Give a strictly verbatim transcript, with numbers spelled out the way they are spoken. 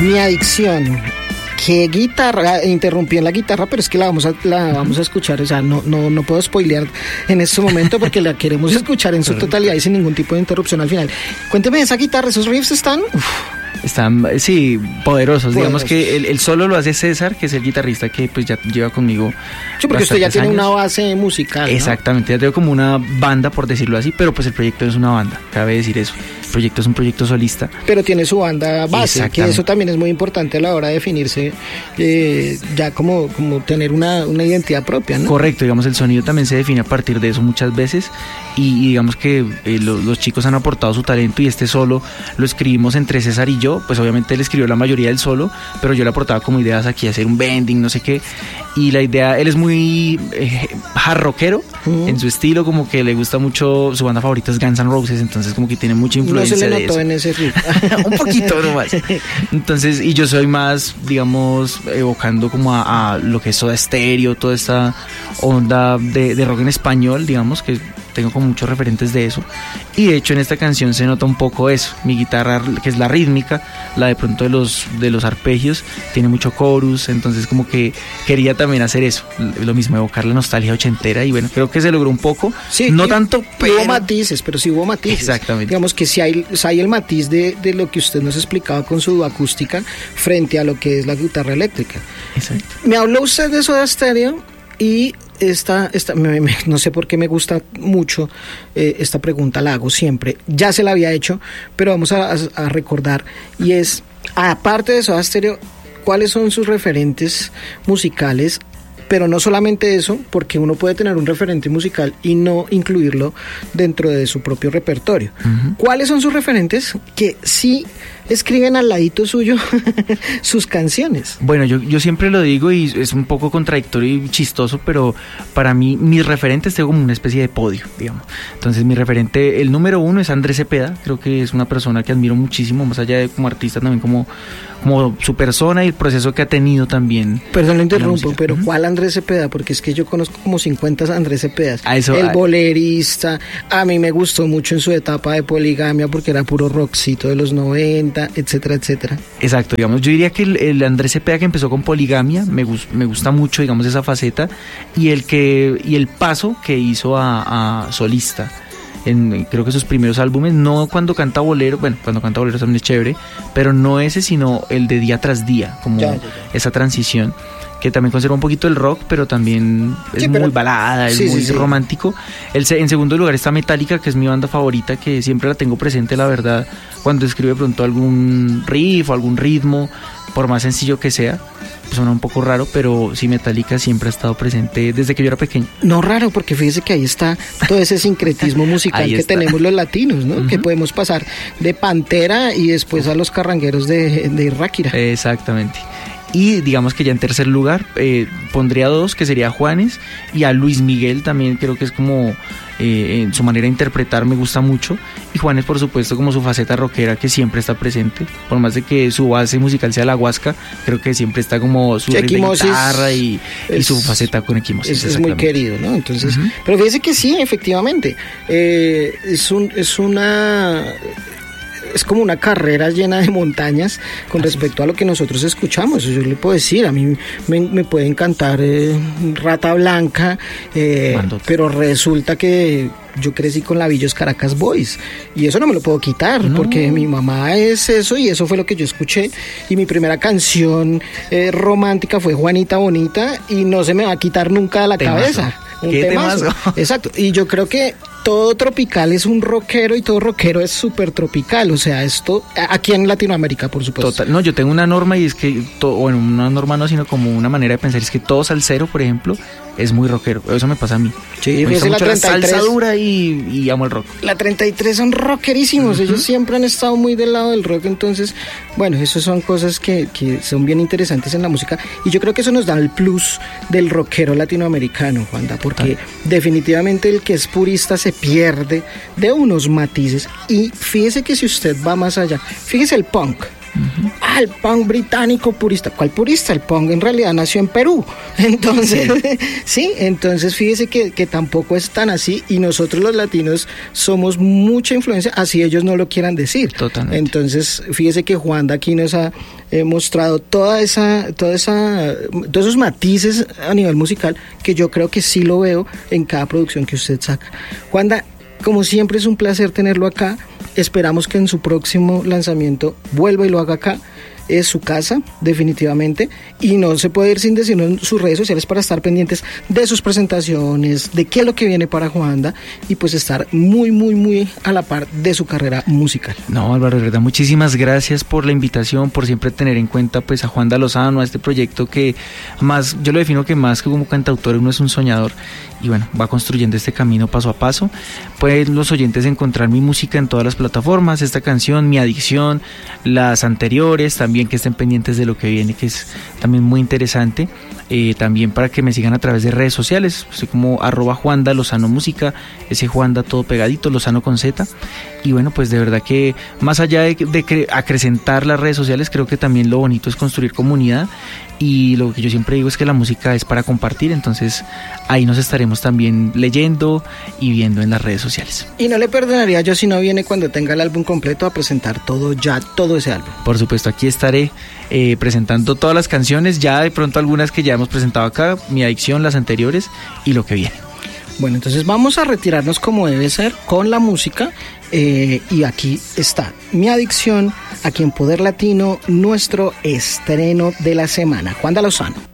Mi adicción. ¿Qué guitarra? Interrumpí en la guitarra, pero es que la vamos a, la vamos a escuchar. O sea, no, no, no puedo spoilear en este momento porque la queremos escuchar en su totalidad y sin ningún tipo de interrupción al final. Cuénteme, esa guitarra, esos riffs están... Uf. Están, sí, poderosos. poderosos. Digamos que el, el solo lo hace César, que es el guitarrista que pues ya lleva conmigo. Sí, porque usted ya tiene años. una base musical, ¿no? Exactamente, ya tengo como una banda, por decirlo así, pero pues el proyecto no es una banda, cabe decir eso. El proyecto es un proyecto solista. Pero tiene su banda base, que eso también es muy importante a la hora de definirse, eh, ya como, como tener una, una identidad propia, ¿no? Correcto, digamos, el sonido también se define a partir de eso muchas veces y, y digamos que eh, lo, los chicos han aportado su talento y este solo lo escribimos entre César y yo, pues obviamente él escribió la mayoría del solo, pero yo le aportaba como ideas aquí, hacer un bending, no sé qué, y la idea, él es muy eh, hard rockero uh-huh. en su estilo, como que le gusta mucho, su banda favorita es Guns N' Roses, entonces como que tiene mucha influencia. No se le de notó eso. En ese riff. Un poquito nomás. Entonces, y yo soy más, digamos, evocando como a, a lo que es Soda Stereo, toda esta onda de, de rock en español, digamos, que tengo como muchos referentes de eso, y de hecho en esta canción se nota un poco eso, mi guitarra que es la rítmica, la de pronto de los, de los arpegios, tiene mucho chorus, entonces como que quería también hacer eso, lo mismo, evocar la nostalgia ochentera, y bueno, creo que se logró un poco, sí, no tanto, pero... Hubo matices, pero sí hubo matices. Exactamente. Digamos que sí hay, hay el matiz de, de lo que usted nos explicaba con su acústica frente a lo que es la guitarra eléctrica. Exacto. Me habló usted de Soda Stereo y esta, esta me, me, no sé por qué me gusta mucho eh, esta pregunta, la hago siempre, ya se la había hecho, pero vamos a, a, a recordar, y es, aparte de Soda Stereo, ¿cuáles son sus referentes musicales? Pero no solamente eso, porque uno puede tener un referente musical y no incluirlo dentro de su propio repertorio. Uh-huh. ¿Cuáles son sus referentes que sí escriben al ladito suyo sus canciones? Bueno, yo, yo siempre lo digo y es un poco contradictorio y chistoso, pero para mí mis referentes tengo como una especie de podio, digamos. Entonces mi referente, el número uno es Andrés Cepeda, creo que es una persona que admiro muchísimo, más allá de como artista también como, como su persona y el proceso que ha tenido también. Perdón, lo interrumpo, pero uh-huh. ¿cuál Andrés Cepeda? Porque es que yo conozco como cincuenta Andrés Cepedas. A eso, el a... bolerista, a mí me gustó mucho en su etapa de Poligamia porque era puro rockcito de los noventa, etcétera, etcétera. Exacto, digamos, yo diría que el, el Andrés Cepeda que empezó con Poligamia me, gus, me gusta mucho, digamos, esa faceta, y el que y el paso que hizo a, a solista en creo que sus primeros álbumes, no cuando canta bolero, bueno, cuando canta bolero también es chévere, pero no ese, sino el de Día Tras Día, como ya, ya, ya. esa transición, que también conserva un poquito el rock, pero también es sí, pero, muy balada, es sí, muy sí, romántico. El, en segundo lugar está Metallica, que es mi banda favorita, que siempre la tengo presente, la verdad, cuando escribe pronto algún riff o algún ritmo, por más sencillo que sea. Suena un poco raro, pero sí, Metallica siempre ha estado presente desde que yo era pequeño. No raro, porque fíjese que ahí está todo ese sincretismo musical que tenemos los latinos, ¿no? Uh-huh. Que podemos pasar de Pantera y después a los carrangueros de, de Ráquira. Exactamente. Y digamos que ya en tercer lugar eh, pondría dos, que sería Juanes, y a Luis Miguel también creo que es como eh, en su manera de interpretar me gusta mucho, y Juanes por supuesto como su faceta rockera que siempre está presente, por más de que su base musical sea la huasca, creo que siempre está como su guitarra y, es, y su faceta con Equimosis. Es, es muy querido, ¿no? Entonces, uh-huh. Pero fíjese que sí, efectivamente, eh, es, un, es una... es como una carrera llena de montañas con Así respecto es. a lo que nosotros escuchamos. Yo le puedo decir, a mí me, me puede encantar eh, Rata Blanca, eh, pero resulta que yo crecí con Lavillos Caracas Boys y eso no me lo puedo quitar, no. porque mi mamá es eso y eso fue lo que yo escuché, y mi primera canción eh, romántica fue Juanita Bonita y no se me va a quitar nunca de la temazo. cabeza. Un ¿Qué temazo? temazo? Exacto, y yo creo que todo tropical es un rockero y todo rockero es súper tropical, o sea, esto aquí en Latinoamérica, por supuesto. Total, no, yo tengo una norma y es que, to, bueno, una norma no, sino como una manera de pensar, es que todo salsero, por ejemplo, es muy rockero, eso me pasa a mí. Sí, me gusta mucho la, la salsa dura y, y amo el rock. La treinta y tres son rockerísimos, uh-huh. ellos siempre han estado muy del lado del rock, entonces, bueno, eso son cosas que, que son bien interesantes en la música, y yo creo que eso nos da el plus del rockero latinoamericano, Juanda, porque ah. definitivamente el que es purista se pierde de unos matices, y fíjese que si usted va más allá, fíjese el punk, Uh-huh. Ah, el punk británico purista. ¿Cuál purista? El punk en realidad nació en Perú. Entonces, sí, sí entonces fíjese que, que tampoco es tan así, y nosotros los latinos somos mucha influencia, así ellos no lo quieran decir. Totalmente. Entonces, fíjese que Juanda aquí nos ha eh, mostrado toda esa, toda esa, todos esos matices a nivel musical que yo creo que sí lo veo en cada producción que usted saca. Juanda, como siempre es un placer tenerlo acá. Esperamos que en su próximo lanzamiento vuelva y lo haga acá. Es su casa, definitivamente, y no se puede ir sin decirnos en sus redes sociales para estar pendientes de sus presentaciones, de qué es lo que viene para Juanda, y pues estar muy, muy, muy a la par de su carrera musical. No, Álvaro, de verdad, muchísimas gracias por la invitación, por siempre tener en cuenta pues a Juanda Lozano, a este proyecto que más, yo lo defino que más que como cantautor uno es un soñador, y bueno, va construyendo este camino paso a paso. Pueden los oyentes encontrar mi música en todas las plataformas, esta canción, Mi Adicción, las anteriores, también que estén pendientes de lo que viene, que es también muy interesante. Eh, también para que me sigan a través de redes sociales, estoy como arroba Juanda Lozano Música, ese Juanda todo pegadito, Lozano con Z. Y bueno, pues de verdad que más allá de, de cre- acrecentar las redes sociales, creo que también lo bonito es construir comunidad, y lo que yo siempre digo es que la música es para compartir, entonces ahí nos estaremos también leyendo y viendo en las redes sociales. Y no le perdonaría yo si no viene cuando tenga el álbum completo a presentar todo ya, todo ese álbum. Por supuesto, aquí estaré eh, presentando todas las canciones, ya de pronto algunas que ya hemos presentado acá, Mi Adicción, las anteriores y lo que viene. Bueno, entonces vamos a retirarnos como debe ser con la música, eh, y aquí está Mi Adicción, aquí en Poder Latino, nuestro estreno de la semana. Juanda Lozano.